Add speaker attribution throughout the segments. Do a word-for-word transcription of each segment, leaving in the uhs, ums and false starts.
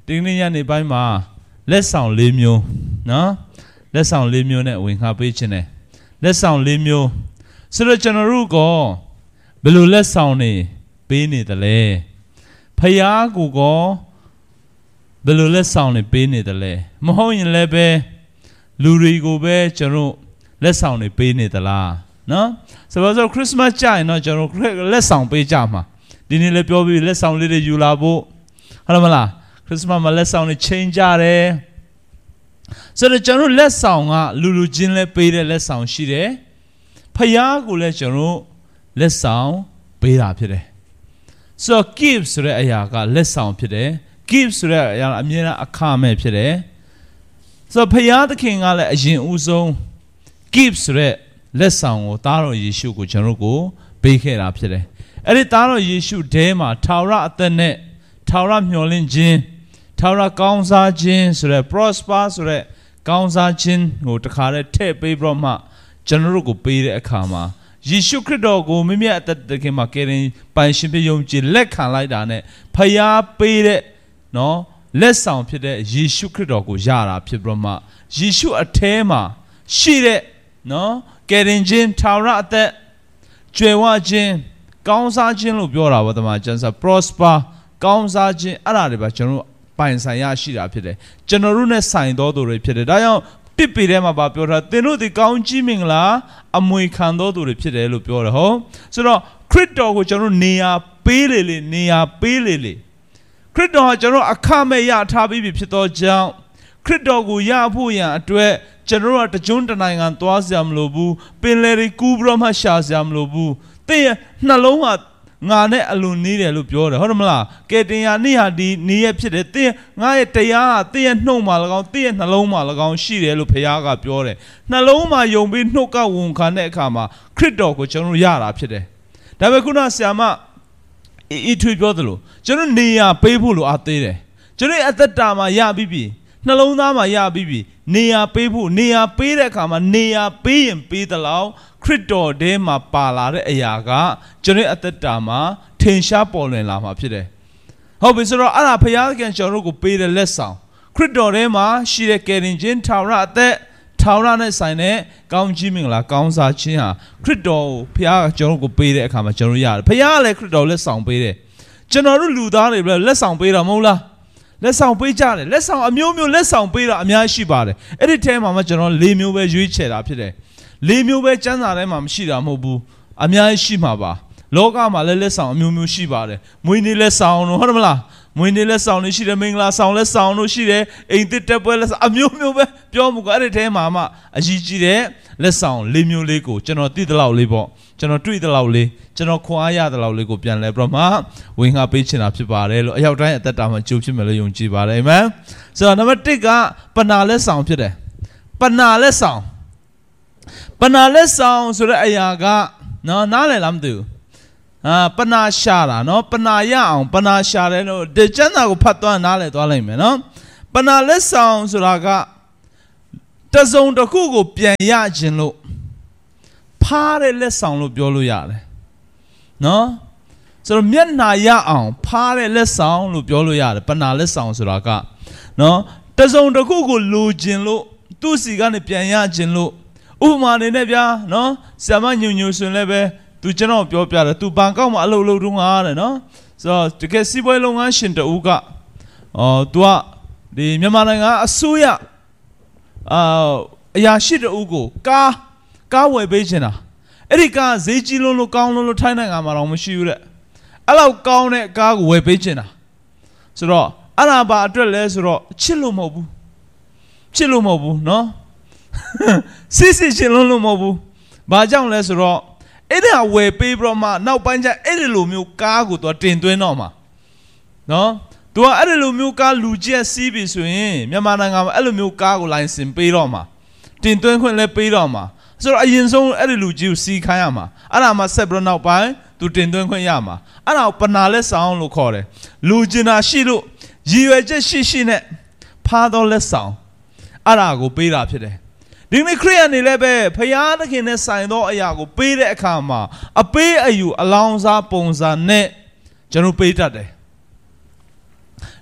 Speaker 1: တင်းနေရနေပိုင်းမှာလက်ဆောင်လေးမျိုးနော်လက်ဆောင်လေးမျိုးနဲ့ဝင်ခါပေးခြင်းနဲ့လက်ဆောင်လေးမျိုးဆိုတော့ကျွန်တော်တို့ကဘယ်လိုလက်ဆောင်နေပေးနေတယ်လဲဖယားကိုကဘယ်လိုလက်ဆောင်နေပေးနေတယ်လဲမဟုတ်ရင်လည်းပဲလူတွေကိုပဲကျွန်တော်လက်ဆောင်နေပေးနေသလားနော်ဆိုတော့ခရစ်စမတ်ကြရင်တော့ကျွန်တော်လက်ဆောင်ပေးကြမှာဒီနေ့လည်းပြောပြီးလက်ဆောင်လေးတွေယူလာဖို့ဟုတ်မလားခရစ်စမတ်မှာလက်ဆောင်တွေချိန်ကြတယ်ဆိုတော့ကျွန်တော်လက်ဆောင်ကလူလူချင်းလည်းပေးတဲ့လက်ဆောင်ရှိတယ်ဖယားကိုလည်းကျွန်တော်လက်ဆောင်ပေးတာဖြစ်တယ်ဆိုတော့ give ဆိုတဲ့အရာကလက်ဆောင်ဖြစ်တယ် give ဆိုတဲ့အရာအမြဲတမ်းအခမဲ့ဖြစ်တယ်ဆိုတော့ဖယားသခင်ကလည်းအရင်ဦးဆုံး give ဆိုတဲ့လက်ဆောင်ကိုသားတော်ယေရှုကိုကျွန်တော်ကိုပေးခဲ့တာဖြစ်တယ်အဲ့ဒီသားတော်ယေရှုထဲမှာထာဝရအသက်နဲ့ထာဝရမျှော်လင့်ခြင်းထာဝရကောင်းစားခြင်းဆိုတဲ့ prosper ဆိုတဲ့ကောင်းစားခြင်းကိုတခါတည်းထည့်ပေးပြီးတော့မှကျွန်တော်တို့ကိုပေးတဲ့အခါမှာယေရှုခရစ်တော်ကိုမိမိအသက်တခင်မှာကယ်တင်ပိုင်ရှင်ဖြစ်ယုံကြည်လက်ခံလိုက်တာနဲ့ဖယားပေးတဲ့နော်လက်ဆောင်ဖြစ်တဲ့ယေရှုခရစ်တော်ကိုရတာဖြစ်ပြီးတော့မှယေရှုအထဲမှာရှိတဲ့နော်ကယ်တင်ခြင်းထာဝရအသက်ကြွယ်ဝခြင်းကောင်းစားခြင်းလို့ပြောတာပါတမန်ကျမ်းစာ prosper ကောင်းစားခြင်းအဲ့ဒါတွေပါကျွန်တော်တို့ပိုင်ဆိုင်ရရှိတာဖြစ်တယ်ကျွန်တော်တို့နဲ့ဆိုင်တော်သူတွေဖြစ်တယ်ဒါကြောင့်တစ်ပေထဲမှာပါပြောတာသင်တို့ဒီကောင်းကြီးမင်္ဂလာအမွေခံတော်သူတွေဖြစ်တယ်လို့ပြောတယ်ဟုတ်ဆိုတော့ခရစ်တော်ကိုကျွန်တော်တို့နေရာပေးလေလေနေရာပေးလေလေခရစ်တော်ကကျွန်တော်အခမဲ့ရထားပြီးဖြစ်သောကြောင့်ခရစ်တော်ကိုရဖို့ရန်အတွက်ကျွန်တော်တို့ကတကြွတနိုင်ငံသွားစရာမလိုဘူးပင်လယ်တွေကူးပြီးတော့မှရှာစရာမလိုဘူးသင်ရဲ့နှလုံးကငါနဲ့အလွန်နေတယ်လို့ပြောတယ်ဟုတ်တယ်မလားကဲတင်ရနေ့ဟာဒီနေ့ရဖြစ်တယ်သင်ငါရဲ့တရားဟာသင်ရဲ့နှုတ်မှာ၎င်းသင်ရဲ့နှလုံးမှာ၎င်းရှိတယ်လို့ဘုရားကပြောတယ်နှလုံးမှာယုံပြီးနှုတ်ကဝန်ခံတဲ့အခါမှာခရစ်တော်ကိုကျွန်တော်ရတာဖြစ်တယ်ဒါပေမဲ့ခုနဆရာမအီထွေပြောသလိုကျွန်တော်နေရပေးဖို့လိုအပ်သေးတယ်ကျွန်တော်အသက်တာမှာရပြီးပြီနှလုံးသားမှာရပြီးပြီနေရပေးဖို့နေရပေးတဲ့အခါမှာနေရပေးရင်ပေးသလောက်ခရစ်တော်ထဲမှာပါလာတဲ့အရာကကျွန်တော်အသက်တာမှာထင်ရှားပေါ်လွင်လာမှာဖြစ်တယ်ဟုတ်ပြီဆိုတော့အဲ့ဒါဘုရားသခင်ကျွန်တော်တို့ကိုပေးတဲ့လက်ဆောင်ခရစ်တော်ထဲမှာရှိတဲ့ကယ်တင်ခြင်းထာဝရအသက်ထာဝရနဲ့ဆိုင်တဲ့ကောင်းကြီးမင်္ဂလာကောင်းစားခြင်းဟာခရစ်တော်ကိုဘုရားကကျွန်တော်တို့ကိုပေးတဲ့အခါမှာကျွန်တော်တို့ရတယ်ဘုရားကလည်းခရစ်တော်လက်ဆောင်ပေးတယ်ကျွန်တော်တို့လူသားတွေလည်းလက်ဆောင်ပေးတာမဟုတ်လားလက်ဆောင်ပေးကြတယ်လက်ဆောင်အမျိုးမျိုးလက်ဆောင်ပေးတာအများရှိပါတယ်အဲ့ဒီထဲမှာမှကျွန်တော်လေးမျိုးပဲရွေးချယ်တာဖြစ်တယ်လေးမျိုးပဲကျမ်းစာထဲမှာမရှိတာမဟုတ်ဘူးအများကြီးရှိမှာပါလောကမှာလည်းလက်ဆောင်အမျိုးမျိုးရှိပါတယ်မွေးနေ့လက်ဆောင်တို့ဟုတ်တယ်မလားမွေးနေ့လက်ဆောင်တွေရှိတယ်မင်္ဂလာဆောင်လက်ဆောင်တို့ရှိတယ်အိမ်သစ်တက်ပွဲလက်ဆောင်အမျိုးမျိုးပဲပြောမှုကအဲ့ဒီထဲမှာမှအကြီးကြီးတဲ့လက်ဆောင်လေးမျိုးလေးကိုကျွန်တော်သိသလောက်လေးပေါ့ကျွန်တော်တွေ့သလောက်လေးကျွန်တော်ခွန်အားရသလောက်လေးကိုပြန်လဲပြီးတော့မှဝင်ငါပေးချင်တာဖြစ်ပါတယ်လို့အရောက်တိုင်းအသက်တာမှာကြိုးဖြစ်မယ်လို့ယုံကြည်ပါတယ်အာမင်ဆိုတော့နံပါတ်တစ်ကပနာလက်ဆောင်ဖြစ်တယ်ပနာလက်ဆောင်ပနာလက်ဆောင်ဆိုတဲ့အရာကနော်နားလည်လားမသိဘူးအာပနာရှာတာနော်ပနာရအောင်ပနာရှာတယ်လို့ဒီကျမ်းစာကိုဖတ်သွားနားလည်သွားလိုက်မယ်နော်ပနာလက်ဆောင်ဆိုတာကတစုံတစ်ခုကိုပြန်ရခြင်းလို့ဖားတဲ့လက်ဆောင်လို့ပြောလို့ရတယ်နော်ဆိုတော့မျက်နှာရအောင်ဖားတဲ့လက်ဆောင်လို့ပြောလို့ရတယ်ပနာလက်ဆောင်ဆိုတာကနော်တစုံတစ်ခုကိုလိုခြင်းလို့သူ့စီကနေပြန်ရခြင်းလို့ဥပမာနေနဲ့ဗျာနော်ဆရာမညွညွဆိုရင်လည်းပဲသူကျွန်တော်ပြောပြတယ်သူဘန်ကောက်မှာအလုပ်လုပ်တုန်းကတဲ့နော်ဆိုတော့တကယ်စီးပွားရေးလုပ်ငန်းရှင်တူကအော်သူကဒီမြန်မာနိုင်ငံအစိုးရအာအရာရှိတူကိုကားကားဝယ်ပေးချင်တာအဲ့ဒီကားဈေးကြီးလုံးလို့ကောင်းလုံးလို့ထိုင်းနိုင်ငံမှာတော့မရှိဘူးတဲ့အဲ့လောက်ကောင်းတဲ့ကားကိုဝယ်ပေးချင်တာဆိုတော့အဲ့ဒါဘာအတွက်လဲဆိုတော့ချစ်လို့မဟုတ်ဘူးချစ်လို့မဟုတ်ဘူးနော်စစ်စစ်ချစ်လုံးလို့မဟုတ်ဘူးဘာကြောင့်လဲဆိုတော့အဲ့ဒါဝယ်ပေးပြီးတော့မှနောက်ပိုင်းကျအဲ့ဒီလိုမျိုးကားကိုသူတင်သွင်းတော့မှာနော်သူကအဲ့ဒီလိုမျိုးကားလူကျက်စီးပြီဆိုရင်မြန်မာနိုင်ငံမှာအဲ့လိုမျိုးကားကိုလိုင်စင်ပေးတော့မှာတင်သွင်းခွင့်လည်းပေးတော့မှာဆိုတော့အရင်ဆုံးအဲ့ဒီလူကြီးကိုစီးခိုင်းရမှာအဲ့ဒါမှဆက်ပြီးတော့နောက်ပိုင်းသူတင်သွင်းခွင့်ရမှာအဲ့ဒါကိုပနာလက်ဆောင်လို့ခေါ်တယ်လူကျင်တာရှိလို့ရည်ရွယ်ချက်ရှိရှိနဲ့ဖားသောလက်ဆောင်အဲ့ဒါကိုပေးတာဖြစ်တယ်ဒီနေ့ခရစ်ယာန်တွေလည်းပဲဖယားသခင်နဲ့ဆိုင်သောအရာကိုပေးတဲ့အခါမှာအပေးအယူအလောင်းစားပုံစံနဲ့ကျွန်တော်ပေးတတ်တယ်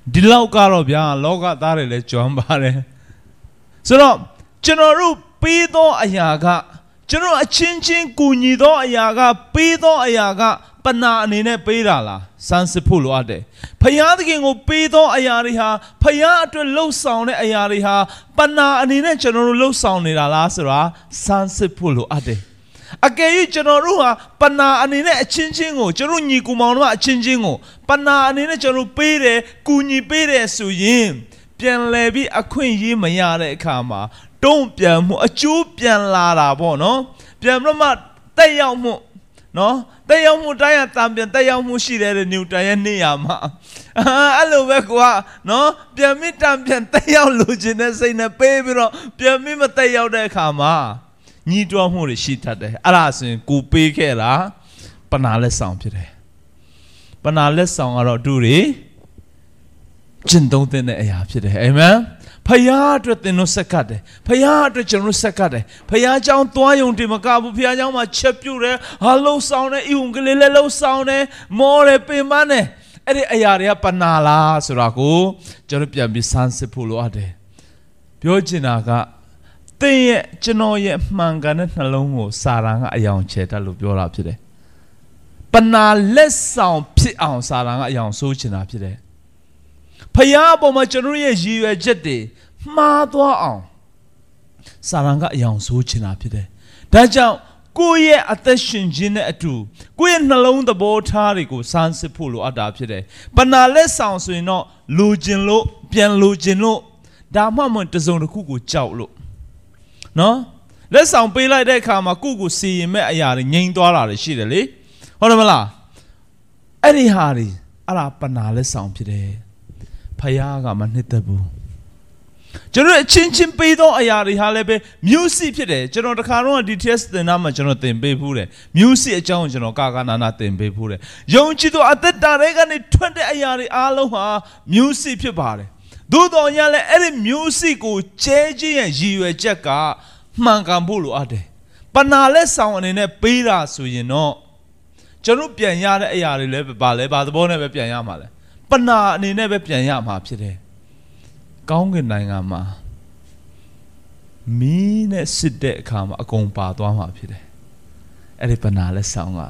Speaker 1: ဒီလောက်ကတော့ဗျာလောကသားတွေလည်းကြွမ်းပါတယ်ဆိုတော့ကျွန်တော်တို့ပေးသောအရာကကျွန်တော်အချင်းချင်းကူညီသောအရာကပေးသောအရာကပနာအနေနဲ့ပေးတာလားစမ်းစစ်ဖို့လိုအပ်တယ်ဖယားသခင်ကိုပေးသောအရာတွေဟာဖယားအတွက်လှုပ်ဆောင်တဲ့အရာတွေဟာပနာအနေနဲ့ကျွန်တော်တို့လှုပ်ဆောင်နေတာလားဆိုတာစမ်းစစ်ဖို့လိုအပ်တယ်အကယ်၍ကျွန်တော်တို့ဟာပနာအနေနဲ့အချင်းချင်းကိုကျွန်တော်ညီကူမောင်တို့အချင်းချင်းကိုပနာအနေနဲ့ကျွန်တော်ပေးတယ်ကူညီပေးတယ်ဆိုရင်ပြန်လဲပြီးအခွင့်အရေးမရတဲ့အခါမှာတုံ့ပြန်မှုအကျိုးပြန်လာတာပေါ့နော်ပြန်ပြီးမှတက်ရောက်မှုနော်တက်ရောက်မှုတိုင်းအတန်ပြန်တက်ရောက်မှုရှိတယ်တဲ့နျူတန်ရဲ့နေရာမှာအဲ့လိုပဲကွာနော်ပြန်ပြီးတန်ပြန်တက်ရောက်လို့ခြင်းတဲ့စိတ်နဲ့ပေးပြီးတော့ပြန်ပြီးမတက်ရောက်တဲ့အခါမှာညီးတွားမှုတွေရှိတတ်တယ်အဲ့ဒါဆိုရင်ကိုပေးခဲ့တာပနာလက်ဆောင်ဖြစ်တယ်ပနာလက်ဆောင်ကတော့သူတွေကျင့်သုံးတဲ့အရာဖြစ်တယ်အာမင်ဖယားအတွက်သင်တို့ဆက်ကတ်တယ်ဖယားအတွက်ကျွန်တော်ဆက်ကတ်တယ်ဖယားเจ้าသွားယုံတယ်မကဘူးဖယားเจ้าမှာချက်ပြုတ်တယ်ဟာလှုပ်ဆောင်တယ်ဤုံကလေးလည်းလှုပ်ဆောင်တယ်မောတယ်ပင်ပန်းတယ်အဲ့ဒီအရာတွေကပနာလားဆိုတာကိုကျွန်တော်ပြန်ပြီးစမ်းစစ်ဖို့လိုအပ်တယ်ပြောချင်တာကသင်ရဲ့ကျွန်တော်ရဲ့မှန်ကန်တဲ့နှလုံးကိုစာရန်ကအယောင်ချဲတတ်လို့ပြောတာဖြစ်တယ်ပနာလက်ဆောင်ဖြစ်အောင်စာရန်ကအယောင်ဆိုးချင်တာဖြစ်တယ်ဖယားအပေါ်မှာကျွန်တော်ရဲ့ရည်ရွယ်ချက်တွေမှားသွားအောင်စာရန်ကအယောင်ဆိုးချင်တာဖြစ်တယ်ဒါကြောင့်ကိုယ့်ရဲ့အသက်ရှင်ခြင်းနဲ့အတူကိုယ့်ရဲ့နှလုံးသဘောထားတွေကိုစမ်းစစ်ဖို့လိုအပ်တာဖြစ်တယ်ပနာလက်ဆောင်ဆိုရင်တော့လိုချင်လို့ပြန်လိုချင်လို့ဒါမှမဟုတ်တစုံတစ်ခုကိုကြောက်လို့နော်လက်ဆောင်ပေးလိုက်တဲ့အခါမှာကိုယ့်ကိုစီရင်မဲ့အရာတွေငြိမ်သွားတာတွေရှိတယ်လေဟုတ်တယ်မလားအဲ့ဒီဟာတွေအဲ့ဒါပနာလက်ဆောင်ဖြစ်တယ်ဖယားကမနှစ်သက်ဘူးကျွန်တော်အချင်းချင်းပေးသောအရာတွေဟာလည်းပဲမျိုးစစ်ဖြစ်တယ်ကျွန်တော်တခါတော့ဒီ test သင်တာမှာကျွန်တော်သင်ပေးဘူးတယ်မျိုးစစ်အကြောင်းကိုကျွန်တော်ကာကနာနာသင်ပေးဘူးတယ်ယုံကြည်သောအသက်တာတွေကနေထွက်တဲ့အရာတွေအားလုံးဟာမျိုးစစ်ဖြစ်ပါတယ်သို့တော်ညာလည်းအဲ့ဒီမျိုးစစ်ကိုကျဲခြင်းရဲ့ရည်ရွယ်ချက်ကမှန်ကန်ဖို့လိုအပ်တယ်ပနာလက်ဆောင်အနေနဲ့ပေးတာဆိုရင်တော့ကျွန်တော်ပြန်ရတဲ့အရာတွေလည်းပါလဲပါသဘောနဲ့ပဲပြန်ရမှာလဲပနာအနေနဲ့ပဲပြန်ရမှာဖြစ်တယ်ကောင်းကင်နိုင်ငံမှာမီးနဲ့စစ်တဲ့အခါမှာအကုန်ပါသွားမှာဖြစ်တယ်အဲ့ဒီပနာလက်ဆောင်က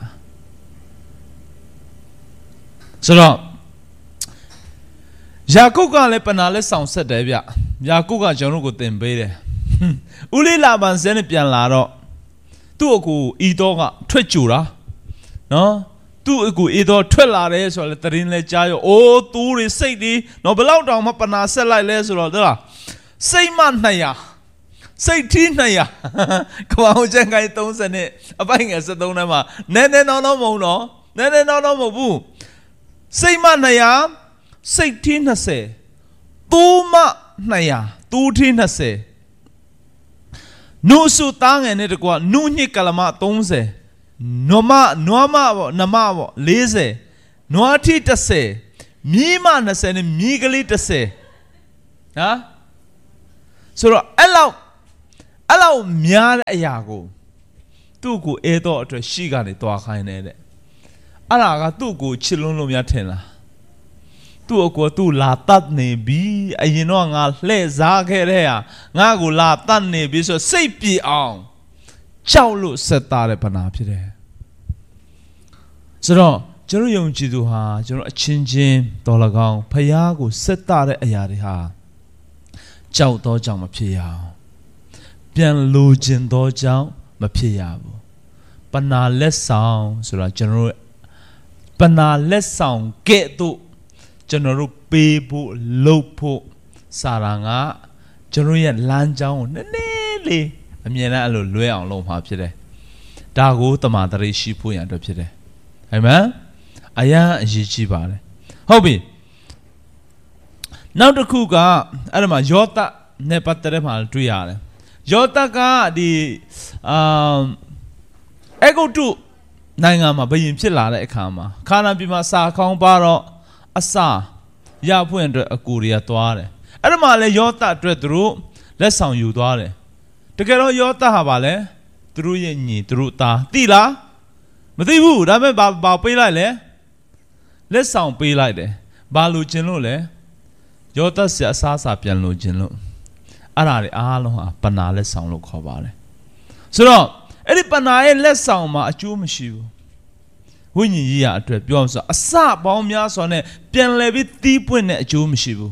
Speaker 1: ဆိုတော့ယာကုပ်ကလည်းပနာလက်ဆောင်ဆက်တယ်ဗျယာကုပ်ကကျွန်တော်ကိုသင်ပေးတယ်ဦးလေးလာပန်စဲနဲ့ပြန်လာတော့သူ့အကူဤတော့ကထွက်ကြူတာနော်သူ့အကူဤတော့ထွက်လာတယ်ဆိုတော့တရင်လဲကြားရောအိုးသူတွေစိတ်တွေနော်ဘလောက်တောင်မှပနာဆက်လိုက်လဲဆိုတော့တဲ့လားစိတ်မနှစ်ရာစိတ်ထီးနှစ်ရာကမောင်ကျန်ကိုင်းသုံးဆယ်နဲ့အပိုင်ငယ်ဆက်သုံးထဲမှာနဲနဲနောင်းနောင်းမဟုတ်တော့နဲနဲနောင်းနောင်းမဟုတ်ဘူးစိတ်မနှစ်ရာစိတ်ထီးနှစ်ဆယ်သူမနှစ်ရာသူထီးနှစ်ဆယ်နုစုသားငယ်နဲ့တကွာနုညစ်ကလမသုံးဆယ်နွားမနွားမပေါ့နမပေါ့လေးဆယ်နွားထီတစ်ဆယ်မြီးမနှစ်ဆယ်နဲ့မြီးကလေးတစ်ဆယ်ဟာဆိုတော့အဲ့လောက်အဲ့လောက်များတဲ့အရာကိုသူ့ကိုအဲတော့အတွက်ရှိကနေတွားခိုင်းနေတဲ့အဲ့ဒါကသူ့ကိုချစ်လွန်းလို့များထင်လားသူ့အကိုသူ့လာတတ်နေပြီအရင်တော့ငါလှဲ့စားခဲ့တဲ့ဟာငါ့ကိုလာတတ်နေပြီဆိုစိတ်ပြေအောင်ကြောက်လို့ဆက်သားတဲ့ပနာဖြစ်တယ်ဆိုတော့ကျွန်တော်ယုံကြည်သူဟာကျွန်တော်အချင်းချင်းတော်၎င်းဖယားကိုဆက်သားတဲ့အရာတွေဟာကြောက်သောကြောင့်မဖြစ်ရအောင်ပြန်လိုချင်သောကြောင့်မဖြစ်ရဘူးပနာလက်ဆောင်ဆိုတာကျွန်တော်ပနာလက်ဆောင်ကဲ့သို့ကျွန်တော်တို့ပေးဖို့လုပ်ဖို့စာရန်ကကျွန်တော်ရဲ့လမ်းကြောင်းကိုနည်းနည်းလေးအမြဲတမ်းအဲ့လိုလွဲအောင်လုပ်မှာဖြစ်တယ်ဒါကိုတမန်တရိရှိဖို့ရန်အတွက်ဖြစ်တယ်အာမင်အရာအရေးကြီးပါတယ်ဟုတ်ပြီနောက်တစ်ခုကအဲ့ဒါမှာယောသနဲ့ပတ်သက်တဲ့မှာတွေ့ရတယ်ယောသကဒီအာအေဂုတ်တုနိုင်ငံမှာဘယင်ဖြစ်လာတဲ့အခါမှာခါနာပြည်မှာစာခေါင်းပါတော့အစာရဖွင့်အတွက်အကူတွေကသွားတယ်အဲ့ဒါမှလည်းယောသအတွက်သူတို့လက်ဆောင်ယူသွားတယ်တကယ်တော့ယောသဟာပါလဲသူတို့ရဲ့ညီသူတို့သားသိလားမသိဘူးဒါပေမဲ့ဘာဘာပေးလိုက်လဲလက်ဆောင်ပေးလိုက်တယ်ဘာလို့ကျင်လို့လဲယောသဆရာအစားအစာပြန်လို့ခြင်းလို့အဲ့ဒါတွေအားလုံးဟာပနာလက်ဆောင်လို့ခေါ်ပါတယ်ဆိုတော့အဲ့ဒီပနာရဲ့လက်ဆောင်မှာအကျိုးမရှိဘူးဝိညာဉ်ရေးရအတွက်ပြောအောင်ဆိုအစပေါင်းများစွာနဲ့ပြန်လဲပြီးတီးပွင့်တဲ့အကျိုးမရှိဘူး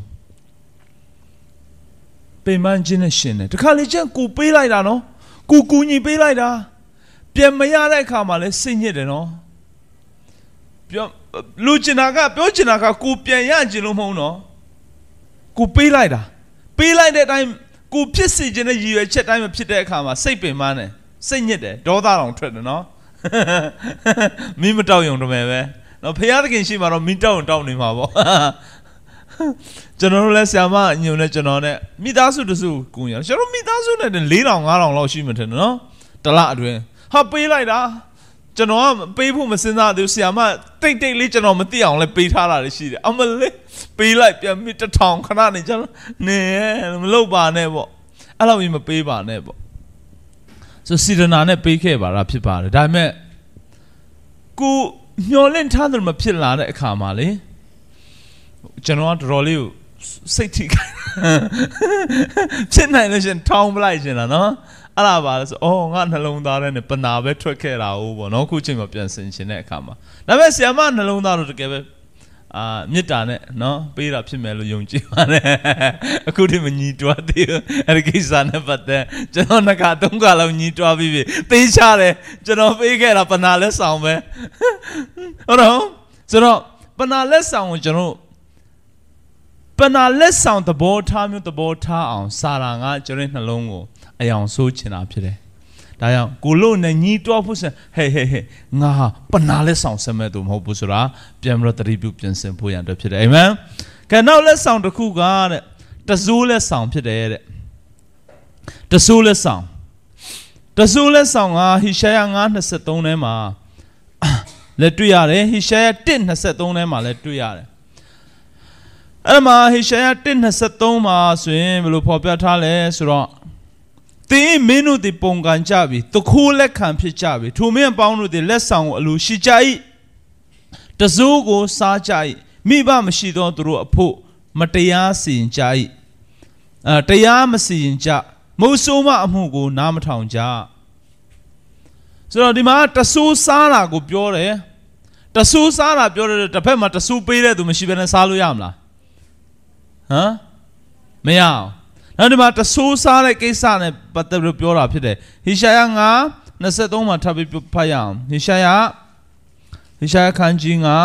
Speaker 1: ပိမှန်းခြင်းနဲ့ရှင်တယ်တခါလေကျန်ကိုပေးလိုက်တာနော်ကိုကူညီပေးလိုက်တာပြန်မရတဲ့အခါမှာလဲစိတ်ညစ်တယ်နော်ပြောလူကျင်တာကပြောကျင်တာကကိုပြန်ရကျင်လို့မဟုတ်နော်ကိုပေးလိုက်တာပေးလိုက်တဲ့အတိုင်းကိုဖြစ်စီခြင်းနဲ့ရည်ရွယ်ချက်တိုင်းမဖြစ်တဲ့အခါမှာစိတ်ပင်ပန်းတယ်စိတ်ညစ်တယ်ဒေါသတောင်ထွက်တယ်နော်မင်းမတောက်ရုံတမယ်ပဲနော်ဖခင်သခင်ရှိမှတော့မင်းတောက်ရင်တောက်နေမှာပေါ့ကျွန်တော်တို့လည်းဆရာမညုံနဲ့ကျွန်တော်နဲ့မိသားစုတစုကိုရကျွန်တော်မိသားစုနဲ့လေးထောင်ငါးထောင်လောက်ရှိမှထင်တယ်နော်တလအတွင်းဟာပေးလိုက်တာကျွန်တော်ကပေးဖို့မစဉ်းစားသေးဘူးဆရာမတိတ်တိတ်လေးကျွန်တော်မသိအောင်လဲပေးထားတာရှိတယ်အမလေးပေးလိုက်ပြန်မိတစ်ထောင်ခဏနေကျွန်တော်နေမလုပ်ပါနဲ့ပေါ့အဲ့လိုမျိုးမပေးပါနဲ့ပေါ့ဆိုစီဒနာနဲ့ပေးခဲ့ပါတာဖြစ်ပါတယ်ဒါပေမဲ့ကိုမျောလင့်ထားတယ်မဖြစ်လာတဲ့အခါမှာလေကျွန်တော်ကတော်တော်လေးကိုစိတ်ထိခိုက်ဖြစ်နိုင်လို့ရှင်ထောင်းပလိုက်ရှင်လားနော်အဲ့ဒါပါလဲဆိုအော်ငါနှလုံးသားထဲနဲ့ပနာပဲထွက်ခဲ့တာဟုတ်ပေါ့နော်ခုချိန်မှာပြန်ဆင်ရှင်တဲ့အခါမှာဒါပေမဲ့ဆီယမနှလုံးသားတော့တကယ်ပဲအာမေတ္တာနဲ့နော်ပေးတာဖြစ်မယ်လို့ယုံကြည်ပါတယ်အခုဒီမညီတွားသေးဘူးအဲ့ဒီကိစ္စနဲ့ပတ်သက်ကျွန်တော်နှစ်ခါသုံးခါလောက်ညီတွားပြီးပြီသိချတယ်ကျွန်တော်ပေးခဲ့တာပနာလက်ဆောင်ပဲဟုတ်တော့ဆိုတော့ပနာလက်ဆောင်ကိုကျွန်တော်ပနာလက်ဆောင်သဘောထားမျိုးသဘောထားအောင်စာရာငါကျွန်တော်နှလုံးကိုအယောင်ဆိုးချင်တာဖြစ်တယ်ဒါကြောင့်ကိုလို့နဲ့ညီတွားဖို့စဟဲဟဲဟဲငါပနာလက်ဆောင်စမဲ့သူမဟုတ်ဘူးဆိုတာပြန်ပြီးတော့တတိပြုပြင်ဆင်ဖို့ရတဲ့ဖြစ်တယ်အာမင်ကဲနောက်လက်ဆောင်တစ်ခုကတဲ့တဆိုးလက်ဆောင်ဖြစ်တယ်တဲ့တဆိုးလက်ဆောင်တဆိုးလက်ဆောင်ကဟေရှာယငါး၂၃ထဲမှာလက်တွေ့ရတယ်ဟေရှာယ၁၂၃ထဲမှာလည်းတွေ့ရတယ်အဲ့မှာဟေရှာယ၁၂၃မှာဆိုရင်ဘယ်လိုဖော်ပြထားလဲဆိုတော့တင်းမင်းတို့ဒီပုံကန်ကြပြီတခိုးလက်ခံဖြစ်ကြပြီထိုမင်းပေါင်းတို့ဒီလက်ဆောင်ကိုအလိုရှိကြ၏တစိုးကိုစားကြ၏မိဘမရှိသောသူတို့အဖို့မတရားစီရင်ကြ၏အဲတရားမစီရင်ကြမုတ်ဆိုးမအမှုကိုနားမထောင်ကြဆိုတော့ဒီမှာတဆိုးစားတာကိုပြောတယ်တဆိုးစားတာပြောတယ်တစ်ဖက်မှာတဆိုးပေးတဲ့သူမရှိဘဲနဲ့စားလို့ရမလားဟမ်မရအောင်နောက်ဒီမှာတဆိုးစားတဲ့ကိစ္စနဲ့ပတ်သက်လို့ပြောတာဖြစ်တယ်ဟေရှာယငါး၂၃မှာထပ်ပြီးဖတ်ရအောင်ဟေရှာယဟေရှာယခန်းကြီးငါ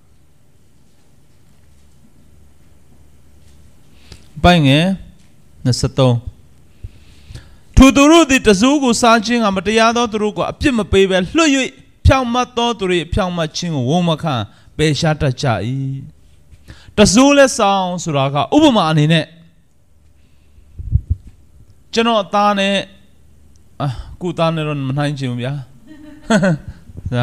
Speaker 1: ပိုင်းငယ်၂၃ထိုသူတို့သည်တဆိုးကိုစားခြင်းကမတရားသောသူတို့ကိုအပြစ်မပေးဘဲလွှတ်၍ဖြောင့်မတ်သောသူတို့ဖြောင့်မတ်ခြင်းကိုဝန်မခံပယ်ရှားတတ်ကြ၏တဆိုးလက်ဆောင်ဆိုတာကဥပမာအနေနဲ့ကျွန်တော်သားနဲ့အာကိုသားနဲ့တော့မနိုင်ချင်ဘူးဗျာဒါ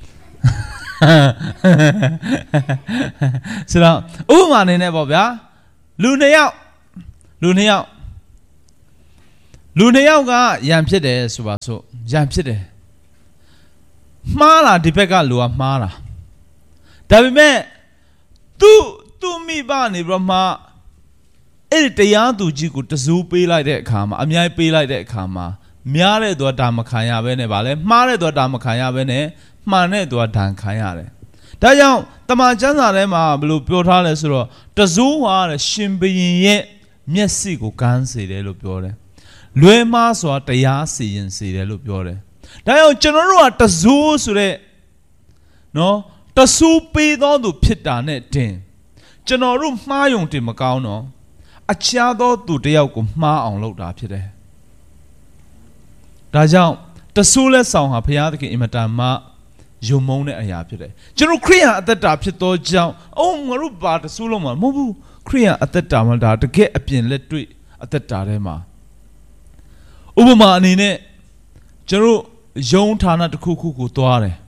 Speaker 1: ဆိုတော့ဥပမာအနေနဲ့ပေါ့ဗျာလူနှစ်ယောက်လူနှစ်ယောက်လူနှစ်ယောက်ကရန်ဖြစ်တယ်ဆိုပါစို့ရန်ဖြစ်တယ်မှားလားဒီဘက်ကလူကမှားလားဒါပေမဲ့သူသူမိဘနေပြီးတော့မှအဲ့ဒီတရားသူကြီးကိုတစိုးပေးလိုက်တဲ့အခါမှာအများကြီးပေးလိုက်တဲ့အခါမှာများတဲ့သူကဒါမခံရဘဲနဲ့ဗာလဲမှားတဲ့သူကဒါမခံရဘဲနဲ့မှန်တဲ့သူကဒဏ်ခံရတယ်ဒါကြောင့်တမန်ကျမ်းစာထဲမှာဘယ်လိုပြောထားလဲဆိုတော့တစိုးဟာတဲ့ရှင်ဘုရင်ရဲ့မျက်စိကိုကန်းစေတယ်လို့ပြောတယ်လွဲမှားစွာတရားစီရင်စေတယ်လို့ပြောတယ်ဒါကြောင့်ကျွန်တော်တို့ကတစိုးဆိုတဲ့နော်တစိုးပေးသောသူဖြစ်တာနဲ့တင်ကျွန်တော်တို့မှားယုံတင်မကောင်းတော့အခြားသောသူတယောက်ကိုမှားအောင်လုပ်တာဖြစ်တယ်ဒါကြောင့်တဆိုးလက်ဆောင်ဟာဘုရားသခင်အင်မတန်မှယုံမုန်းတဲ့အရာဖြစ်တယ်ကျွန်တော်ခရိယန်အသက်တာဖြစ်သောကြောင့်အုံငါတို့ဘာတဆိုးလုံးမှာမဟုတ်ဘူးခရိယန်အသက်တာမှာဒါတကယ်အပြင်လက်တွေ့အသက်တာထဲမှာဥပမာအနေနဲ့ကျွန်တော်ယုံဌာနတစ်ခုခုကိုသွားတယ်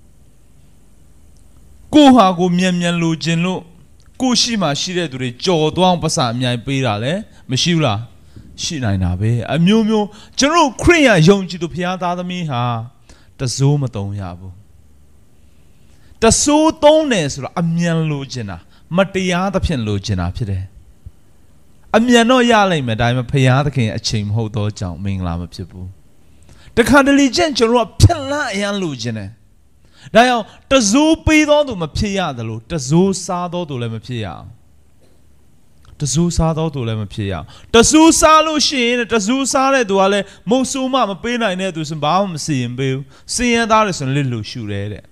Speaker 1: ကိုဟာကိုမြန်မြန်လိုချင်လို့ကိုရှိမှရှိတဲ့သူတွေကြော်သွားအောင်ပတ်စံအများကြီးပေးတာလေမရှိဘူးလားရှိနိုင်တာပဲအမျိုးမျိုးကျွန်တော်ခရိယယုံကြည်သူဘုရားသားသမီးဟာတစိုးမတုံရဘူးတစိုးသုံးတယ်ဆိုတော့အမြန်လိုချင်တာမတရားသဖြင့်လိုချင်တာဖြစ်တယ်အမြန်တော့ရလိုက်မယ်ဒါပေမဲ့ဖယားသခင်အချိန်မဟုတ်တော့ကြောင့်မင်္ဂလာမဖြစ်ဘူးတခါတလေချင်းကျွန်တော်ကဖြက်လန့်အရန်လိုချင်တယ်ဒါကြောင့်တစိုးပေးသောသူမဖြစ်ရတယ်လို့တစိုးစားသောသူလည်းမဖြစ်ရအောင်တစိုးစားသောသူလည်းမဖြစ်ရအောင်တစိုးစားလို့ရှိရင်တစိုးစားတဲ့သူကလည်းမုတ်ဆိုးမမပေးနိုင်တဲ့သူဆိုဘာမှမစီရင်ပေးဘူးစင်ရသားတယ်ဆိုရင်လက်လို့ရှူတယ်တဲ့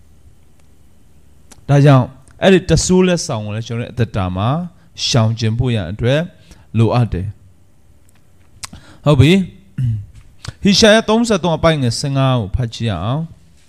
Speaker 1: ဒါကြောင့်အဲ့ဒီတစိုးလက်ဆောင်ကိုလည်းကျွန်တော်ရဲ့အသက်တာမှာရှောင်ကျဉ်ဖို့ရအတွက်လိုအပ်တယ်ဟုတ်ပြီဟေရှာယသုံးဆယ်သုံးအပိုင်းငယ်ဆယ်ငါးကိုဖတ်ကြည့်အောင်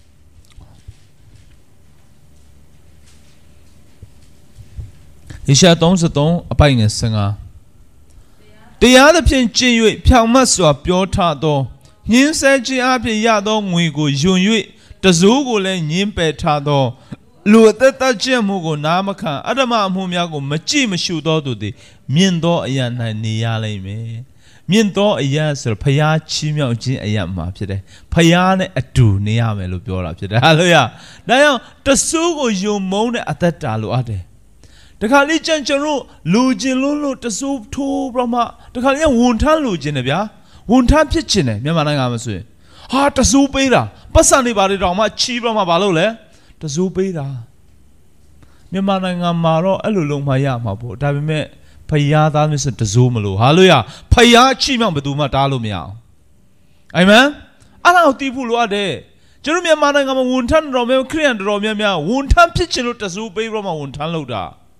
Speaker 1: ဟေရှာယသုံးဆယ်သုံးအပိုင်းငယ်ဆယ်ငါးတရားသဖြင့်ကျင့်၍ဖြောင့်မတ်စွာပြောထသောညှင်းဆဲခြင်းအဖြစ်ရသောငွေကိုယွန်၍တစိုးကိုလည်းညှင်းပယ်ထသောလူအသက်သက်ခြင်းမှုကိုနားမခံအတ္တမအမှုများကိုမကြည့်မရှုသောသူသည်မြင့်သောအရာ၌နေရလိမ့်မယ်မြင့်သောအရာဆိုဖျားချီးမြှောက်ခြင်းအရာမှာဖြစ်တယ်ဖျားနဲ့အတူနေရမယ်လို့ပြောတာဖြစ်တယ်ဟာလေဒါကြောင့်တစိုးကိုယုံမုန်းတဲ့အသက်တာလိုအပ်တယ်တခါလေးကျန်ကျွန်တော်လူကျင်လို့လို့တစိုးထိုးပြမတခါလေးဝန်ထမ်းလူကျင်တယ်ဗျာဝန်ထမ်းဖြစ်ကျင်တယ်မြန်မာနိုင်ငံမှာဆိုရင်ဟာတစိုးပေးတာပတ်စံနေပါတယ်တော့မှချီးပြမဘာလို့လဲတစိုးပေးတာမြန်မာနိုင်ငံမှာတော့အဲ့လိုလုံးမရမှာပေါ့ဒါပေမဲ့ဖယားသားမျိုးဆိုတစိုးမလို့ဟာလို့ရဖယားချိမြောက်ဘယ်သူမှတားလို့မရအောင်အာမင်အဲ့ဒါကိုသိဖို့လိုအပ်တယ်ကျွန်တော်မြန်မာနိုင်ငံမှာဝန်ထမ်းတော်များခရိယန်တော်များများဝန်ထမ်းဖြစ်ချင်လို့တစိုးပေးပြီးမှဝန်ထမ်းလုပ်တာ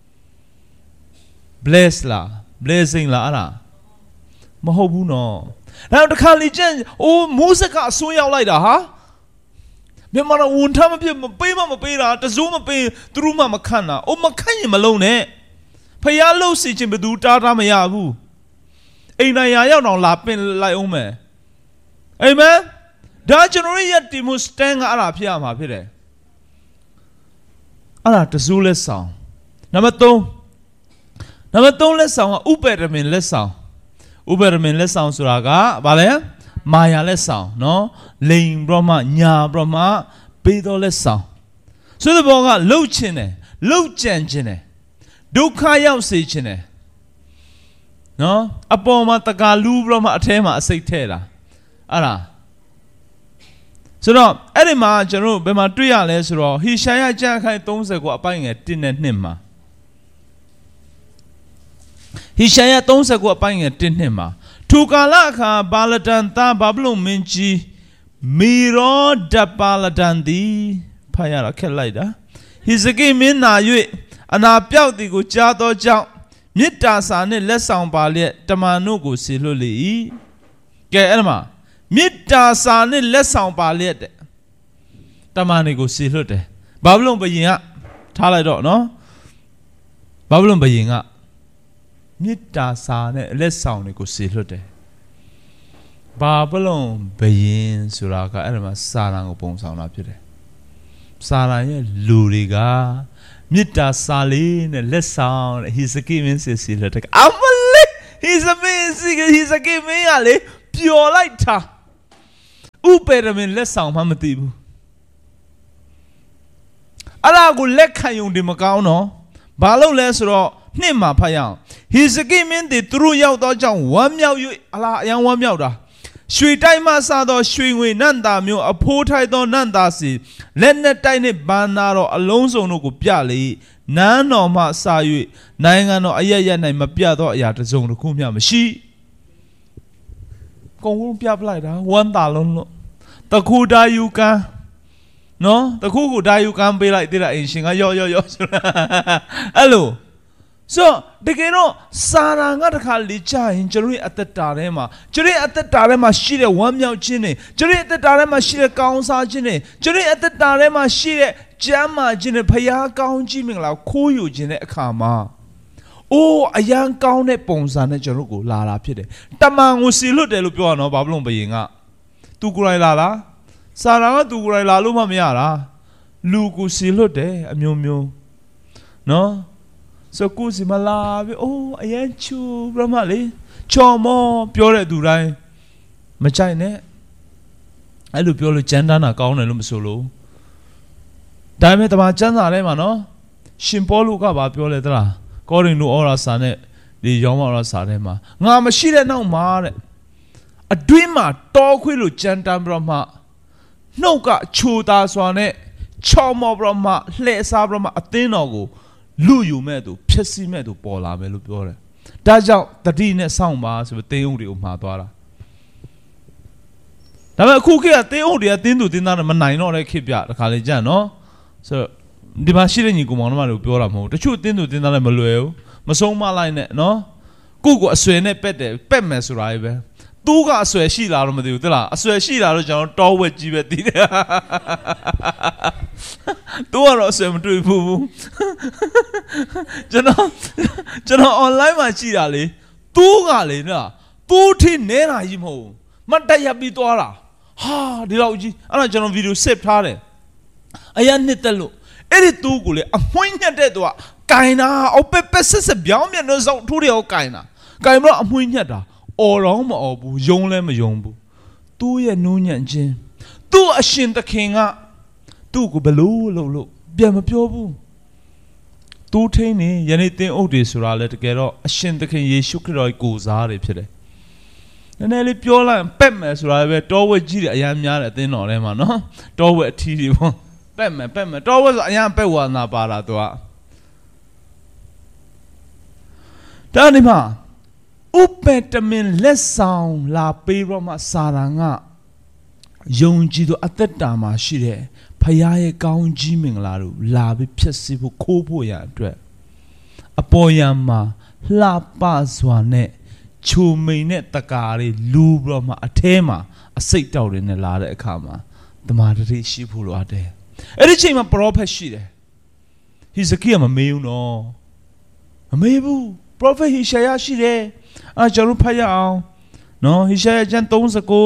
Speaker 1: bless လား blessing လားအဲ့ဒါမဟုတ်ဘူးနော်နောက်တစ်ခါလေကျန်အိုးမိုးစကအစွန်းရောက်လိုက်တာဟာမြန်မာတော်ဝန်ထမ်းမဖြစ်မပေးမမပေးတာတစိုးမပေးသူတို့မှမခန့်တာအိုးမခန့်ရင်မလုံးနဲ့ဖယားလို့စီချင်းဘယ်သူတားတာမရဘူးအိမ်နိုင်ရာရောက်တော့လာပင်လိုက်အောင်မယ်အာမင်ဒါကျွန်တော်ရဲ့တီမိုစတန်ကအဲ့ဒါဖြစ်ရမှာဖြစ်တယ်အဲ့ဒါတစိုးလက်ဆောင်နံပါတ်သုံးနံပါတ်သုံးလက်ဆောင်ကဥပရမင်လက်ဆောင်ဥပရမင်လက်ဆောင်ဆိုတာကဘာလဲမာယာလက်ဆောင်နော်လိန်ဘရမညာဘရမပေးတော်လက်ဆောင်ဆိုတဲ့ဘောကလှုပ်ခြင်းတယ်လှုပ်ကြံခြင်းတယ်ဒုက္ခရောက်စေခြင်းတယ်နော်အပေါ်မှာတကာလူဘရမအထဲမှာအစိတ်ထဲတာအဲ့ဒါဆိုတော့အဲ့ဒီမှာကျွန်တော်တို့ဘယ်မှာတွေ့ရလဲဆိုတော့ဟေရှာယကျမ်းခိုင်သုံးဆယ်ကိုအပိုင်းငယ်တစ်နဲ့နှစ်မှာဟေရှာယသုံးဆယ်ကိုအပိုင်းငယ်တစ်နှစ်မှာထိုကာလအခါဘာလတန်သားဘာဗလုန်မင်းကြီးမီရောဒပါလတန်သည်ဖတ်ရတာခက်လိုက်တာဟိဇကိမင်းနာ၍အနာပြောက်သည်ကိုကြားသောကြောင့်မေတ္တာစာနှင့်လက်ဆောင်ပါလျက်တမန်တို့ကိုဆေလွတ်လေ၏ကဲအဲ့ဒါမှာမေတ္တာစာနဲ့လက်ဆောင်ပါလျက်တဲ့တမန်တွေကိုဆေလွတ်တယ်ဘာဗလုန်ဘုရင်ကထားလိုက်တော့နော်ဘာဗလုန်ဘုရင်ကမေတ္တာစာနဲ့လက်ဆောင်တွေကိုဆေလွတ်တယ်ဘာဗလုန်ဘုရင်ဆိုတာကအဲ့ဒါမှာစာရန်ကိုပုံဆောင်တာဖြစ်တယ်စာရန်ရဲ့လူတွေကမေတ္တာစာလေးနဲ့လက်ဆောင်ဟိဇကိမင်းဆေလွတ်တယ်အမလေးဟိဇမင်းဟိဇကိမင်းကလေပျော်လိုက်တာဥပရမင်လက်ဆောင်မှမသိဘူးအဲ့ဒါကိုလက်ခံယုံတယ်မကောင်းတော့ဘာလို့လဲဆိုတော့နှစ်မှာဖတ်ရအောင်ဟိဇကိမင်းတွေသူတို့ရောက်တော့ကြောင့်ဝမ်းမြောက်၍အလားအယံဝမ်းမြောက်တာရွှေတိုင်းမှစားသောရွှေငွေနန္တာမျိုးအဖိုးထိုက်သောနန္တာစီလက်နဲ့တိုက်နဲ့ဘန္နာတော်အလုံးစုံတို့ကိုပြလေနန်းတော်မှစ၍နိုင်ငံတော်အရရ၌မပြသောအရာတစ်စုံတစ်ခုမျှမရှိကုန်ကုန်ပြပလိုက်တာဝမ်းသာလုံးလို့တခုဒါယူကန်နော်တခုကိုဒါယူကန်ပေးလိုက်တဲ့အိမ်ရှင်ကရော့ရော့ရော့ဆိုတာအဲ့လိုဆိုတကယ်တော့စာရန်ကတခါလေ့ကျရင်ကျွန်တော်ရဲ့အသက်တာထဲမှာကျွန်တော်ရဲ့အသက်တာထဲမှာရှိတဲ့ဝမ်းမြောက်ခြင်းတွေကျွန်တော်ရဲ့အသက်တာထဲမှာရှိတဲ့ကောင်းစားခြင်းတွေကျွန်တော်ရဲ့အသက်တာထဲမှာရှိတဲ့ကျမ်းမာခြင်းတွေဖျားကောင်းခြင်းမင်္ဂလာခိုးယူခြင်းတဲ့အခါမှာအိုးအရန်ကောင်းတဲ့ပုံစံနဲ့ကျွန်တော်ကိုလာတာဖြစ်တယ်တမန်ကိုစီလွတ်တယ်လို့ပြောရနော်ဘာလို့ဘယင်ကသူကိုယ်တိုင်လာလားစာရန်ကသူကိုယ်တိုင်လာလို့မှမရတာလူကိုစီလွတ်တယ်အမျိုးမျိုးနော်ဆိုကိုစီမလာပြီအိုးအရန်ချူဘရမလေးချော်မောပြောတဲ့သူတိုင်းမကြိုက်နဲ့အဲ့လိုပြောလို့ကျမ်းသားနာကောင်းတယ်လို့မဆိုလို့ဒါပေမဲ့တမန်ကျမ်းစာထဲမှာနော်ရှင်ပေါလုကဘာပြောလဲသလားကောရိန္သုဩဝါစာနဲ့ဒီရောင်းမရစားထဲမှာငါမရှိတဲ့နောက်မှာတဲ့အတွင်းမှာတောခွေးလိုကြမ်းတမ်းပြီးတော့မှနှုတ်ကချိုသားစွာနဲ့ချောင်းမောပြီးတော့မှလှည့်စားပြီးတော့မှအသင်းတော်ကိုလူယူမဲ့သူဖြစ်စီမဲ့သူပေါ်လာမယ်လို့ပြောတယ်ဒါကြောင့်တတိနဲ့စောင့်ပါဆိုပြီးတင်းဥတွေကိုမှာသွားတာဒါပေမဲ့အခုခေတ်ကတင်းဥတွေကတင်းသူတင်းသားတွေမနိုင်တော့တဲ့ခေတ်ပြတခါလေကြံ့နော်ဆိုတော့ဒီမှာရှိတဲ့ညီကောင်မောင်တို့ကပြောတာမဟုတ်တချို့တင်းသူတင်းသားတွေမလွယ်ဘူးမဆုံးမလိုက်နဲ့နော်ကိုကိုအဆွေနဲ့ပက်တယ်ပက်မယ်ဆိုတာပဲသူကအဆွေရှိလာတော့မသိဘူးသလားအဆွေရှိလာတော့ကျွန်တော်တောဝက်ကြီးပဲတည်တယ်သူကတော့အဆွေမတွေ့ဘူးကျွန်တော်ကျွန်တော် online မှာကြည့်တာလေသူကလေနော်သူထိနေတာကြီးမဟုတ်ဘူးမတ်တက်ရပြီးသွားတာဟာဒီလောက်ကြီးအဲ့တော့ကျွန်တော်ဗီဒီယို save ထားတယ်အရင်နှစ်တက်လို့အဲ့ဒီသူကိုလေအမွှင်းညက်တဲ့သူကကင်တာအော်ပက်ပက်ဆက်ဆက်ပြောင်းမြန်တော့စောက်ထိုးတယ်ဟောကင်တာကင်တော့အမွှင်းညက်တာအော်တော့မအော်ဘူးယုံလဲမယုံဘူးသူ့ရဲ့နူးညံ့ခြင်းသူ့အရှင်သခင်ကသူ့ကိုဘလို့လို့လို့ပြန်မပြောဘူးသူထင်းနေယနေ့သင်အုပ်တွေဆိုတာလဲတကယ်တော့အရှင်သခင်ယေရှုခရစ်တော်ကိုစားတွေဖြစ်တယ်နည်းနည်းလေးပြောလိုက်ပက်မယ်ဆိုတာပဲတောဝက်ကြီးတယ်အများများတယ်အသင်းတော်ထဲမှာနော်တောဝက်အထီးတွေပေါ့ပက်မယ်ပက်မယ်တောဝက်ဆိုအများပက်ဝါနာပါတာသူကဒါနေမှာဥပတမင်လက်ဆောင်လာပေးတော့မှစာရန်ကယုံကြည်သူအသက်တာမှာရှိတဲ့ဖခင်ရဲ့ကောင်းကြီးမင်္ဂလာတို့လာပြီးဖြစ်စေဖို့ခိုးဖို့ရအတွက်အပေါ်ယံမှာလှပစွာနဲ့ချိုမိန်တဲ့တကားလေးလူပြီးတော့မှအထဲမှာအစိတ်တောက်တွေနဲ့လာတဲ့အခါမှာတမာတတိရှိဖို့လိုအပ်တယ်အဲ့ဒီချိန်မှာပရောဖက်ရှိတယ်ဟိဇကိယမမေးဘူးနော်မမေးဘူး prophet ဟိရှာယရှိတယ်အဲကျွန်တော်ဖတ်ရအောင်နော်ဟိရှာယကျမ်းသုံး十九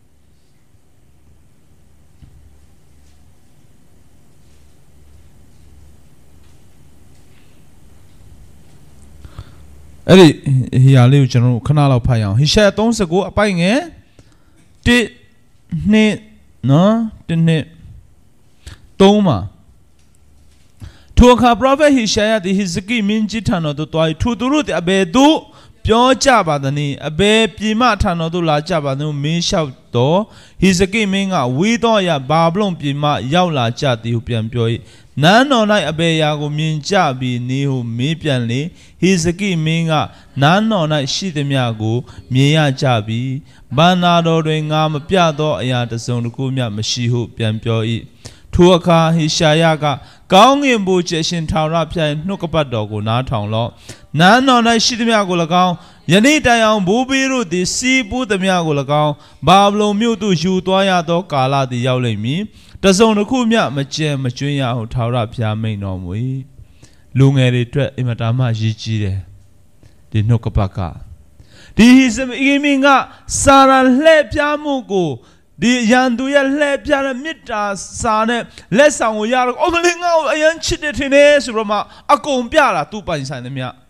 Speaker 1: အဲ့ဒီဟိယာလေးကိုကျွန်တော်ခဏလောက်ဖတ်ရအောင်ဟိရှာယသုံး十九အပိုင်ငယ်တစ်နှစ်နော်တစ်နှစ်သုံးမှာထိုအခါ prophet ဟိရှာယသည်ဟိဇကိမင်းကြီးထံတော်သို့သွားထိုသူတို့သည်အဘယ်သို့ပြောကြပါသနည်းအဘယ်ပြည်မှထံတော်သို့လာကြပါသနည်းမင်းလျှောက်တော့ဟိဇကိမင်းကဝေးသောအရာဘာဗလုန်ပြည်မှရောက်လာကြသည်ဟုပြန်ပြော၏နန်းတော်၌အဘယ်အရာကိုမြင်ကြပြီးနေဟုမေးပြန်လေဟိဇကိမင်းကနန်းတော်၌ရှိသမျှကိုမြင်ရကြပြီးဘန္နာတော်တွင်ငါမပြသောအရာတစ်စုံတစ်ခုမျှမရှိဟုပြန်ပြော၏ထိုအခါဟိရှာယကကောင်းငင်ဘိုးကျရှင်ထာဝရဘုရားနှုတ်ကပတ်တော်ကိုနားထောင်လော့နန်းတော်၌ရှိသမျှကို၎င်းယနေ့တိုင်အောင်ဘိုးဘေးတို့သည်စီးပူးသမျှကို၎င်းဘာဗလုန်မြို့သို့ယူသွားရသောကာလသည်ရောက်လိမ့်မည်တစုံတစ်ခုမျှမကျန်မကျွင်းရဟုထာဝရဘုရားမိန့်တော်မူ၏လူငယ်တွေအတွက်အင်မတန်မှရည်ကြီးတယ်ဒီနှုတ်ကပတ်ကဒီဟိဇကိမင်းကစာရန်လှည့်ပြမှုကိုဒီရန်သူရဲ့လှည့်ပြတဲ့မေတ္တာစာနဲ့လက်ဆောင်ကိုရတော့အော်မလင်းငါ့ကိုအရင်ချစ်တယ်ထင်တယ်ဆိုတော့မှအကုန်ပြတာသူ့ပိုင်ဆိုင်သမျှ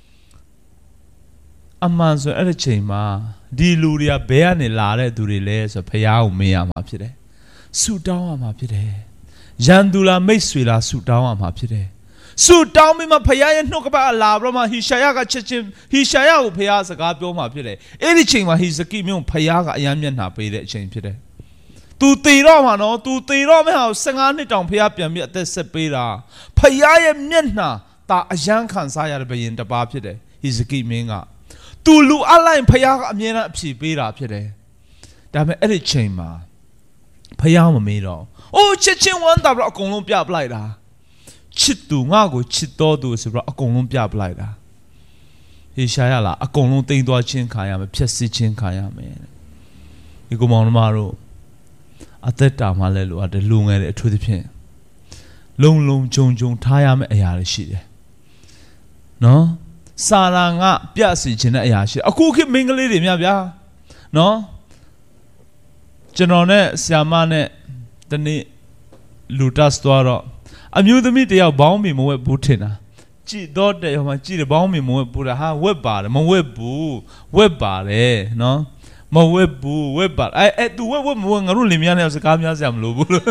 Speaker 1: အမှန်ဆိုအဲ့ဒီချိန်မှာဒီလူတွေကဘယ်ကနေလာတဲ့သူတွေလဲဆိုဖះကိုမေးရမှာဖြစ်တယ်ဆူတောင်းရမှာဖြစ်တယ်ရန်သူလားမိတ်ဆွေလားဆူတောင်းရမှာဖြစ်တယ်ဆူတောင်းပြီးမှဖះရဲ့နှုတ်ကပတ်လာပြီးမှဟိရှာယကချက်ချင်းဟိရှာယကိုဖះစကားပြောမှာဖြစ်တယ်အဲ့ဒီချိန်မှာဟိဇကိမျိုးဖះကအယမ်းမျက်နှာပေးတဲ့အချိန်ဖြစ်တယ်သူတေတော့မှာနော်သူတေတော့မဲ့ဟာဆယ်ငါးနှစ်တောင်ဖះပြန်ပြီးအသက်ဆက်ပေးတာဖះရဲ့မျက်နှာတာအယမ်းခံစားရတဲ့ဘယင်တစ်ပါးဖြစ်တယ်ဟိဇကိမင်းကသူလူအလိုက်ဖះကအမြဲတမ်းအဖြေပေးတာဖြစ်တယ်ဒါပေမဲ့အဲ့ဒီချိန်မှာဖះမမေးတော့အိုးချစ်ချင်းဝမ်းတာပြီးအကုန်လုံးပြပလိုက်တာချစ်သူငါ့ကိုချစ်တော်သူဆိုပြီးအကုန်လုံးပြပလိုက်တာဟေရှာယလာအကုန်လုံးတိမ်သွားချင်းခါရမယ်ဖြက်စစ်ချင်းခါရမယ်ဒီကောင်မောင်နှမတို့အသက်တာမှလည်းလိုအပ်တယ်လူငယ်တွေအထူးသဖြင့်လုံလုံကြုံကြုံထားရမယ့်အရာတွေရှိတယ်နော်စာရာငါပြစီခြင်းတဲ့အရာရှိအခုခေတ်မင်းကလေးတွေမြတ်ဗျာနော်ကျွန်တော်နဲ့ဆရာမနဲ့တနေ့လူတတ်သွားတော့အမျိုးသမီးတယောက်ဘောင်းမီမဝက်ဘူးထင်တာကြည့်တော့တဲ့ဟိုမှာကြည့်တယ်ဘောင်းမီမဝက်ဘူးတာဟာဝက်ပါတယ်မဝက်ဘူးဝက်ပါတယ်နော်မဝက်ဘူးဝက်ပါအဲအဲ तू ဝက်ဝက်မဝက်ငါတို့လင်မယားနဲ့စကားများစရာမလိုဘူးလို့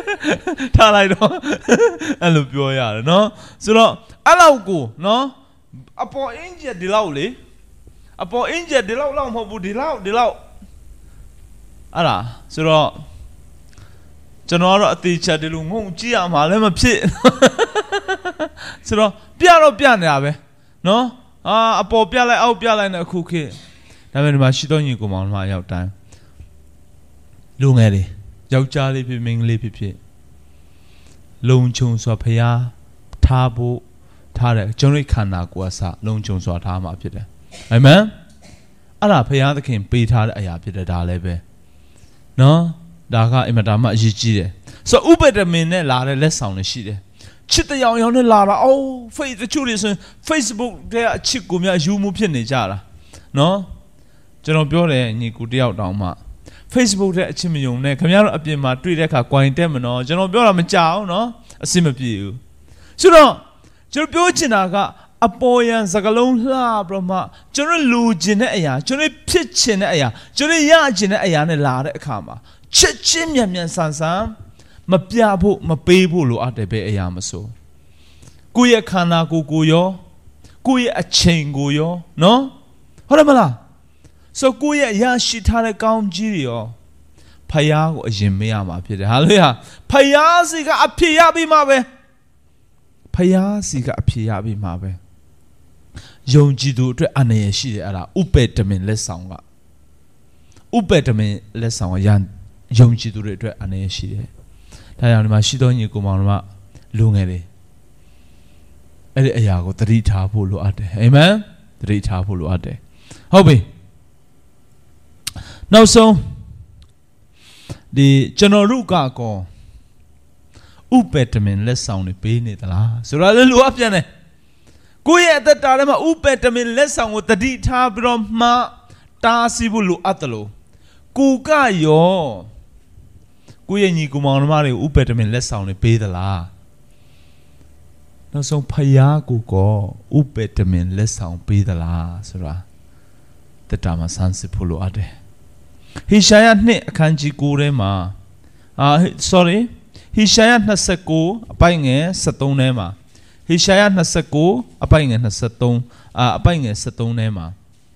Speaker 1: ထားလိုက်တော့အဲ့လိုပြောရတယ်နော်ဆိုတော့အဲ့လောက်ကိုနော်အပေါ်အင်ဂျီဒီလောက်လေအပေါ်အင်ဂျီဒီလောက်လောက်မဟုတ်ဘူးဒီလောက်ဒီလောက်အဲ့ဒါဆိုတော့ကျွန်တော်ကတော့အသေးချာဒီလိုငုံကြည့်ရမှာလည်းမဖြစ်ဆိုတော့ပြတော့ပြနေတာပဲနော်အာအပေါ်ပြလိုက်အောက်ပြလိုက်နဲ့အခုခေတ်ဒါပေမဲ့ဒီမှာရှိတော့ညီကိုမောင်တို့ရောက်တိုင်းလူငယ်တွေယောက်ျားလေးဖြစ်မိန်းကလေးဖြစ်ဖြစ်လုံခြုံစွာဖျားထားဖို့ထားတယ်ကျွန်တော်ခန္ဓာကိုယ်အစလုံခြုံစွာထားမှာဖြစ်တယ်အာမင်အဲ့ဒါဖျားသခင်ပေးထားတဲ့အရာဖြစ်တယ်ဒါလည်းပဲနော်ဒါကအင်မတန်မှအရေးကြီးတယ်ဆိုတော့ဥပဒေမင်းနဲ့လာတဲ့လက်ဆောင်တွေရှိတယ်ချစ်တရားရောင်းနဲ့လာတာအိုး face တချို့တွေဆိုရင် Facebook တဲ့အချစ်ကိုများယူမှုဖြစ်နေကြတာနော်ကျွန်တော်ပြောတယ်ညီကူတယောက်တောင်မှ Facebook တဲ့အချစ်မယုံနဲ့ခင်ဗျားတို့အပြင်မှာတွေ့တဲ့အခါ quality တက်မနော်ကျွန်တော်ပြောတာမကြောက်နော်အဆင်မပြေဘူးဆိုတော့ကျွန်တော်ပြောချင်တာကအပေါ်ယံစကလုံးလှပြီးတော့မှကျွန်တော်လူကျင်တဲ့အရာကျွန်တော်ဖြစ်ချင်တဲ့အရာကျွန်တော်ရချင်တဲ့အရာနဲ့လာတဲ့အခါမှာချက်ချင်းမြန်မြန်ဆန်ဆန်မပြဖို့မပေးဖို့လိုအပ်တယ်ပဲအရာမဆိုကိုယ့်ရဲ့ခန္ဓာကိုယ်ကိုရောကိုယ့်ရဲ့အချိန်ကိုရောနော်ဟုတ်တယ်မလားဆိုကိုယ့်ရဲ့ရရှိထားတဲ့ကောင်းကြီးတွေရောဖယားကိုအရင်မေးရမှာဖြစ်တယ်ဟာလေဟာဖယားစီကအဖြေရပြီးမှပဲဖယားစီကအဖြေရပြီးမှပဲယုံကြည်သူအတွက်အနေရရှိတယ်အဲ့ဒါဥပေတမင်လက်ဆောင်ကဥပေတမင်လက်ဆောင်ကယံယုံကြည်သူတွေအတွက်အနေရရှိတယ်ဒါကြောင့်ဒီမှာရှိတော်ညီကိုမောင်တို့ကလူငယ်တွေအဲ့ဒီအရာကိုသတိထားဖို့လိုအပ်တယ်အာမင်သတိထားဖို့လိုအပ်တယ်ဟုတ်ပြီနောက်ဆုံးဒီကျွန်တော်တို့ကကောဥပေတမင်လက်ဆောင်တွေပေးနေသလားဆိုတော့လည်းလိုအပ်ပြန်တယ်ကိုယ့်ရဲ့အသက်တာထဲမှာဥပေတမင်လက်ဆောင်ကိုသတိထားပြီးတော့မှတားဆီးဖို့လိုအပ်တယ်လို့ကိုကရောကိုယ့်ရဲ့ညီကိုမောင်နှမတွေကိုဥပေတမင်လက်ဆောင်တွေပေးသလားနောက်ဆုံးဖယားကိုကောဥပေတမင်လက်ဆောင်ပေးသလားဆိုတာတက်တာမှာစမ်းစစ်ဖို့လိုအပ်တယ်ဟေရှာယနှစ်အခန်းကြီး၉ထဲမှာအာ sorry ဟေရှာယ၂၉အပိုင်ငယ်၁၃ထဲမှာဟေရှာယ၂၉အပိုင်ငယ်၂၃အာအပိုင်ငယ်၁၃ထဲမှာ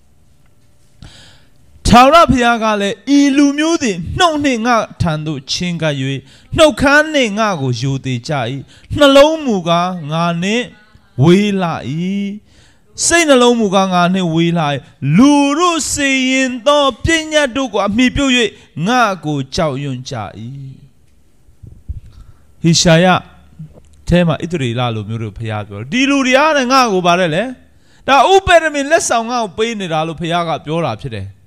Speaker 1: ထာဝရဘုရားကလည်းဤလူမျိုးသည်နှုတ်နှင့်ငါထံသို့ချင်းကပ်၍နှုတ်ခမ်းနှင့်ငါကိုယူသေးကြ၏နှလုံးမူကားငါနှင့်ဝေးလာ၏စိတ်နှလုံးမူကားငါနှင့်ဝေးလာ၏လူတို့စေရင်သောပညာတို့ကိုအမိပြုတ်၍ငါကိုကြောက်ရွံ့ကြ၏ဟေရှာယထဲမှာဣသရေလလူမျိုးတို့ဘုရားပြောဒီလူတွေအားနဲ့ငါကိုပါတယ်လေဒါဥပေရမင်လက်ဆောင်ငါကိုပေးနေတာလို့ဘုရားကပြောတာဖြစ်တယ်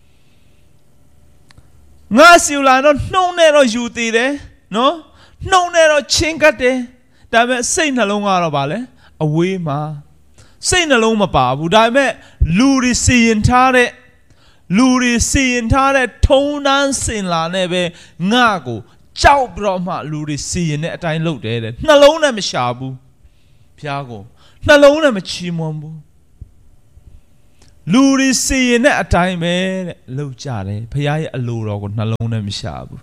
Speaker 1: ငါစီလာတော့နှုံနဲ့တော့ယူသေးတယ်နော်နှုံနဲ့တော့ချင်းကတ်တယ်ဒါပေမဲ့စိတ်နှလုံးကတော့ဗာလဲအဝေးမှာစိတ်နှလုံးမပါဘူးဒါပေမဲ့လူတွေစီရင်ထားတဲ့လူတွေစီရင်ထားတဲ့ထုံးတမ်းစင်လာနဲ့ပဲငါကိုကြောက်ပြီးတော့မှလူတွေစီရင်တဲ့အတိုင်းလုပ်တယ်တဲ့နှလုံးနဲ့မရှာဘူးဘုရားကိုနှလုံးနဲ့မချီးမွမ်းဘူးလူတွေစီရင်တဲ့အတိုင်းပဲတဲ့လှုပ်ကြတယ်ဘုရားရဲ့အလိုတော်ကိုနှလုံးနဲ့မရှာဘူး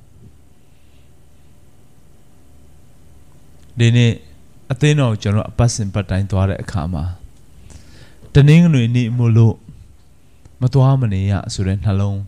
Speaker 1: ဒီနေ့အသင်းတော်ကျွန်တော်အပတ်စဉ်ပတ်တိုင်းသွားတဲ့အခါမှာတနင်္ဂနွေနေ့မို့လို့မသွားမနေရဆိုတဲ့နှလုံး